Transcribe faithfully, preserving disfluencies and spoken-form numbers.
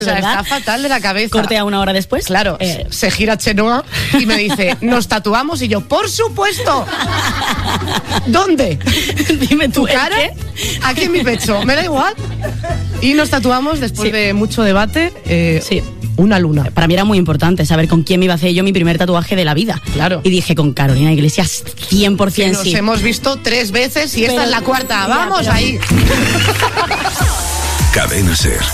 O sea, ¿verdad? está fatal de la cabeza. Corte a una hora después. Claro, Eh, se gira Chenoa y me dice, ¿nos tatuamos? Y yo, ¡por supuesto! ¿Dónde? Dime tú, ¿Tu ¿el cara? qué? Aquí en mi pecho, me da igual. Y nos tatuamos después Sí. de mucho debate. Eh, Sí. Una luna. Para mí era muy importante saber con quién me iba a hacer yo mi primer tatuaje de la vida. Claro. Y dije, con Carolina Iglesias, cien por ciento Nos sí. hemos visto tres veces y esta Pero- es la cuarta. ya, ¡Vamos pero- ahí! Cadena Ser.